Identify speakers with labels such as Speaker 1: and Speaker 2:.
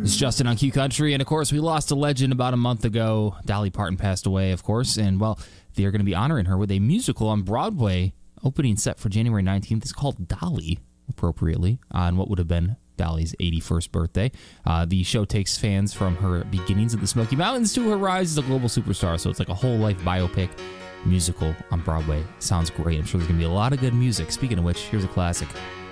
Speaker 1: It's Justin on Q Country, and of course, we lost a legend about a month ago. Dolly Parton passed away, of course, and well, they're going to be honoring her with a musical on Broadway. Opening set for January 19th is called Dolly, appropriately, on what would have been Dolly's 81st birthday. The show takes fans from her beginnings at the Smoky Mountains to her rise as a global superstar, so it's like a whole life biopic musical on Broadway. Sounds great. I'm sure there's going to be a lot of good music. Speaking of which, here's a classic.